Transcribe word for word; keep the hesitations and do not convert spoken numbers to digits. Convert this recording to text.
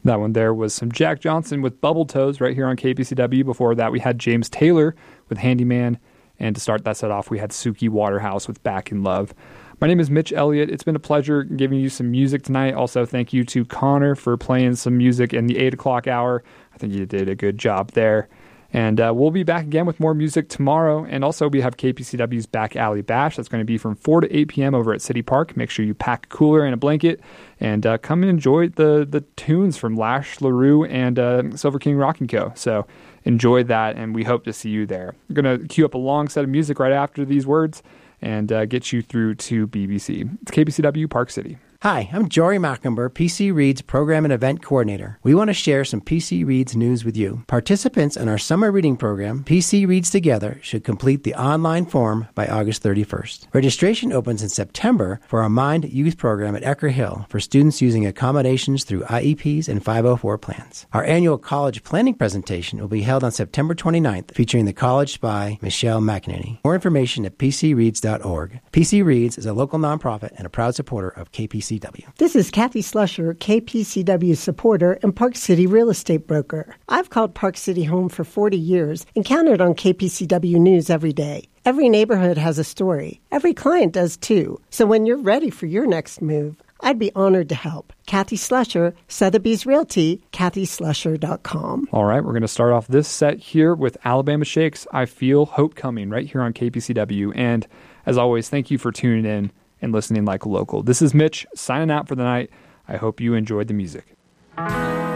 That one there was some Jack Johnson with Bubble Toes right here on K P C W. Before that, we had James Taylor with Handyman. And to start that set off, we had Suki Waterhouse with Back in Love. My name is Mitch Elliott. It's been a pleasure giving you some music tonight. Also, thank you to Connor for playing some music in the eight o'clock hour. I think you did a good job there. And uh, we'll be back again with more music tomorrow. And also, we have K P C W's Back Alley Bash. That's going to be from four to eight p.m. over at City Park. Make sure you pack a cooler and a blanket and uh, come and enjoy the, the tunes from Lash LaRue and uh, Silver King Rock and Co. So enjoy that, and we hope to see you there. We're going to queue up a long set of music right after these words and uh, get you through to B B C. It's K P C W Park City. Hi, I'm Jory Mackenber, P C Reads Program and Event Coordinator. We want to share some P C Reads news with you. Participants in our summer reading program, P C Reads Together, should complete the online form by August thirty-first. Registration opens in September for our Mind Youth program at Ecker Hill for students using accommodations through I E Ps and five oh four plans. Our annual college planning presentation will be held on September twenty-ninth, featuring the college spy, Michelle McEnany. More information at p c reads dot org. P C Reads is a local nonprofit and a proud supporter of K P C W. This is Kathy Slusher, K P C W supporter and Park City real estate broker. I've called Park City home for forty years and counted on K P C W News every day. Every neighborhood has a story. Every client does too. So when you're ready for your next move, I'd be honored to help. Kathy Slusher, Sotheby's Realty, kathy slusher dot com. All right, we're going to start off this set here with Alabama Shakes, I Feel Hope Coming, right here on K P C W. And as always, thank you for tuning in and listening like a local. This is Mitch signing out for the night. I hope you enjoyed the music.